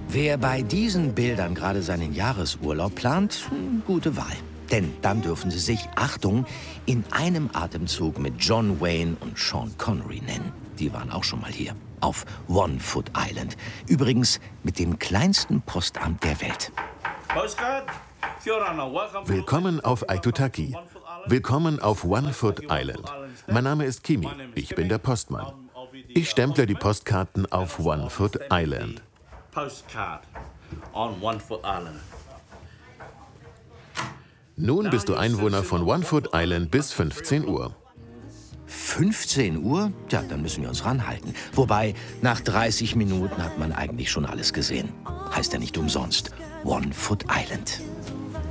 Wer bei diesen Bildern gerade seinen Jahresurlaub plant, gute Wahl. Denn dann dürfen Sie sich, Achtung, in einem Atemzug mit John Wayne und Sean Connery nennen. Die waren auch schon mal hier, auf One Foot Island. Übrigens mit dem kleinsten Postamt der Welt. Willkommen auf Aitutaki. Willkommen auf One Foot Island. Mein Name ist Kimi, ich bin der Postmann. Ich stemple die Postkarten auf One Foot Island. Nun bist du Einwohner von One Foot Island bis 15 Uhr. 15 Uhr? Ja, dann müssen wir uns ranhalten. Wobei, nach 30 Minuten hat man eigentlich schon alles gesehen. Heißt ja nicht umsonst One Foot Island.